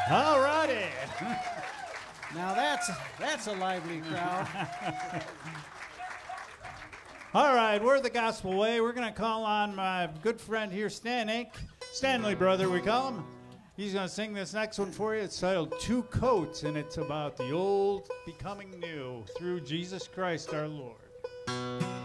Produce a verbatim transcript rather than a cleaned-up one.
All righty. Now that's that's a lively crowd. All right, we're the Gospel Way. We're going to call on my good friend here, Stanley. Stanley, brother, we call him. He's going to sing this next one for you. It's titled Two Coats, and it's about the old becoming new through Jesus Christ our Lord.